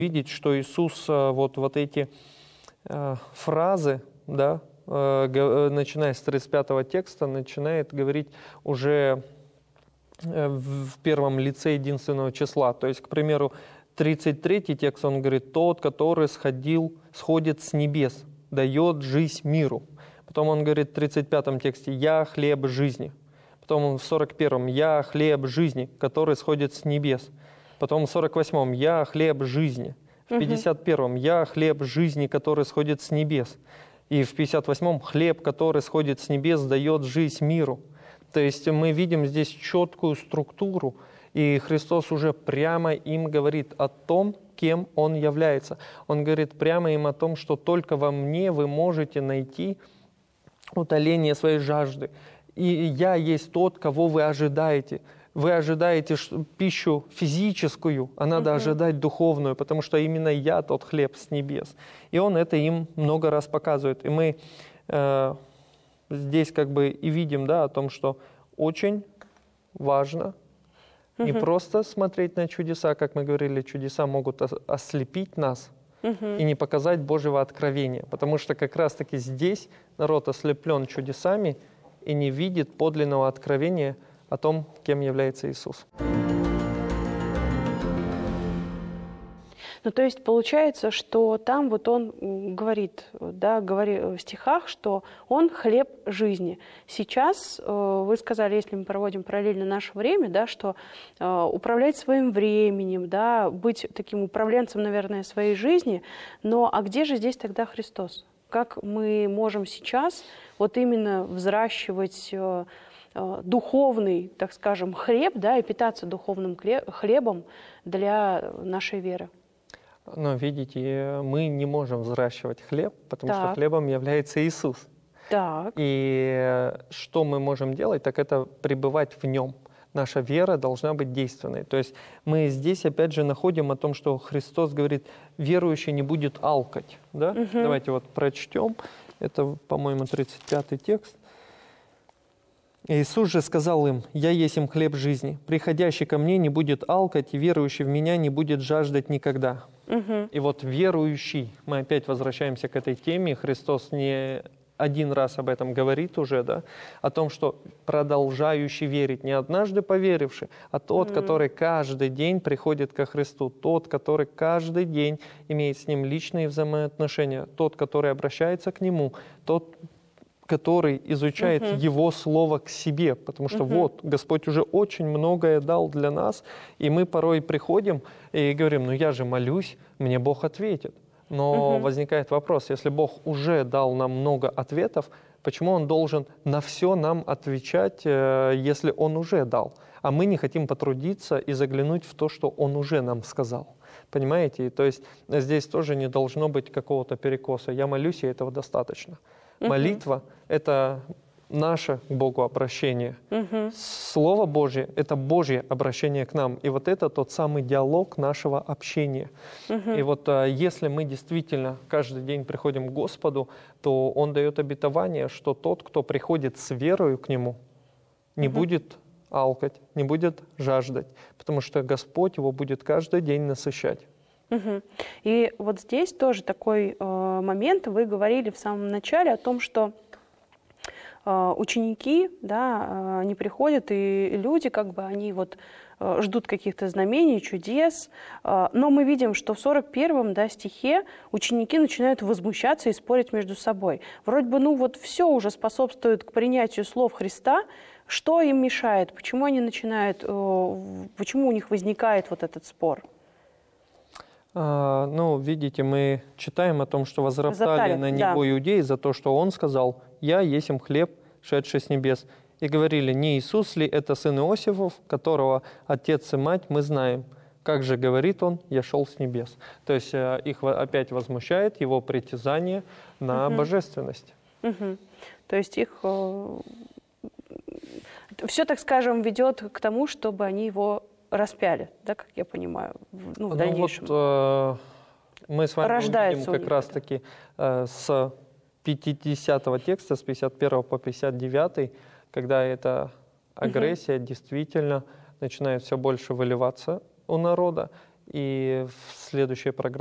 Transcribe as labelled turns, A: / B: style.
A: видеть, что Иисус вот эти фразы, да, начиная с 35 текста, начинает говорить уже в первом лице единственного числа. То есть, к примеру, 33 текст, он говорит: «Тот, который сходит с небес, дает жизнь миру». Потом он говорит в 35 тексте: «Я хлеб жизни». Потом в 41-м: «Я хлеб жизни, который сходит с небес». Потом в 48-м: «Я хлеб жизни». В 51-м: «Я хлеб жизни, который сходит с небес». И в 58-м: «Хлеб, который сходит с небес, дает жизнь миру». То есть мы видим здесь четкую структуру, и Христос уже прямо им говорит о том, кем Он является. Он говорит прямо им о том, что только во мне вы можете найти утоление своей жажды. И я есть тот, кого вы ожидаете. Вы ожидаете пищу физическую, а надо ожидать духовную, потому что именно я тот хлеб с небес. И Он это им много раз показывает. И мы здесь как бы и видим, да, о том, что очень важно не просто смотреть на чудеса, как мы говорили, чудеса могут ослепить нас и не показать Божьего откровения, потому что как раз-таки здесь народ ослеплен чудесами и не видит подлинного откровения о том, кем является Иисус.
B: Ну, то есть получается, что там вот он говорит, да, в стихах, что он хлеб жизни. Сейчас вы сказали, если мы проводим параллельно наше время, да, что управлять своим временем, да, быть таким управленцем, наверное, своей жизни, но а где же здесь тогда Христос? Как мы можем сейчас вот именно взращивать духовный, так скажем, хлеб, да, и питаться духовным хлебом для нашей веры?
A: Но видите, мы не можем взращивать хлеб, потому что хлебом является Иисус.
B: Так.
A: И что мы можем делать, так это пребывать в Нем. Наша вера должна быть действенной. То есть мы здесь опять же находим о том, что Христос говорит: верующий не будет алкать. Да? Давайте вот прочтем. Это, по-моему, 35-й текст. Иисус же сказал им: «Я есть им хлеб жизни. Приходящий ко мне не будет алкать, и верующий в меня не будет жаждать никогда». И вот верующий, мы опять возвращаемся к этой теме, Христос не один раз об этом говорит уже, да, о том, что продолжающий верить, не однажды поверивший, а тот, который каждый день приходит ко Христу, тот, который каждый день имеет с Ним личные взаимоотношения, тот, который обращается к Нему, тот, который изучает Его Слово к себе, потому что вот, Господь уже очень многое дал для нас, и мы порой приходим и говорим: ну я же молюсь, мне Бог ответит. Но возникает вопрос: если Бог уже дал нам много ответов, почему Он должен на все нам отвечать, если Он уже дал? А мы не хотим потрудиться и заглянуть в то, что Он уже нам сказал. Понимаете? То есть здесь тоже не должно быть какого-то перекоса. Я молюсь, и этого достаточно. Молитва — это наше к Богу обращение. Слово Божье — это Божье обращение к нам. И вот это тот самый диалог нашего общения. И вот если мы действительно каждый день приходим к Господу, то Он дает обетование, что тот, кто приходит с верою к Нему, не будет алкать, не будет жаждать, потому что Господь его будет каждый день насыщать.
B: И вот здесь тоже такой момент. Вы говорили в самом начале о том, что ученики, да, они приходят, и люди, как бы, они вот ждут каких-то знамений, чудес. Но мы видим, что в 41-м, да, стихе ученики начинают возмущаться и спорить между собой. Вроде бы, ну вот все уже способствует к принятию слов Христа. Что им мешает? Почему они начинают, почему у них возникает вот этот спор?
A: Ну, видите, мы читаем о том, что возроптали на Него иудеи за то, что Он сказал: «Я есть им хлеб, шедший с небес». И говорили: не Иисус ли это сын Иосифов, которого отец и мать мы знаем? Как же говорит Он: я шел с небес? То есть их опять возмущает его притязание на божественность.
B: То есть их все, так скажем, ведет к тому, чтобы они его распяли, да, как я понимаю, ну, в дальнейшем.
A: Вот, мы с вами
B: Рождается
A: увидим как раз-таки с 50-го текста, с 51 по 59, когда эта агрессия действительно начинает все больше выливаться у народа. И в следующей программе